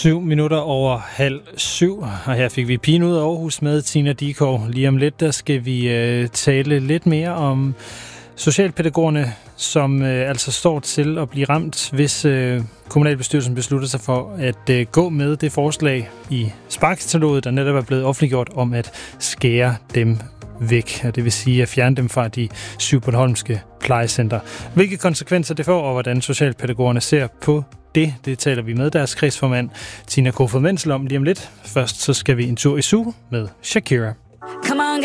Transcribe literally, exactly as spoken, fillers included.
Syv minutter over halv syv, og her fik vi pigen ud af Aarhus med Tina Dickow. Lige om lidt, der skal vi øh, tale lidt mere om socialpædagogerne, som øh, altså står til at blive ramt, hvis øh, kommunalbestyrelsen beslutter sig for at øh, gå med det forslag i sparkataloget, der netop er blevet offentliggjort om at skære dem væk, og det vil sige at fjerne dem fra de syv bornholmske plejecenter. Hvilke konsekvenser det får, og hvordan socialpædagogerne ser på det, det taler vi med deres kredsformand Tina Kofod Menzel om lige om lidt. Først så skal vi en tur i Zoo med Shakira.